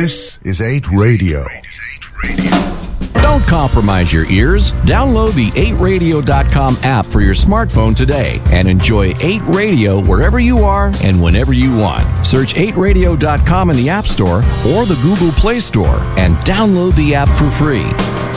This is 8 Radio. Don't compromise your ears. Download the 8radio.com app for your smartphone today and enjoy 8 Radio wherever you are and whenever you want. Search 8radio.com in the App Store or the Google Play Store and download the app for free.